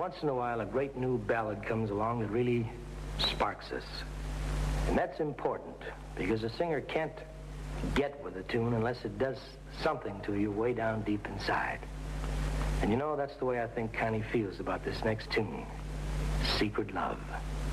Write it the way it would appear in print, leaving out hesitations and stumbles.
once in a while, a great new ballad comes along that really sparks us. And that's important, because a singer can't get with a tune unless it does something to you way down deep inside. And you know, that's the way I think Connie feels about this next tune, Secret Love.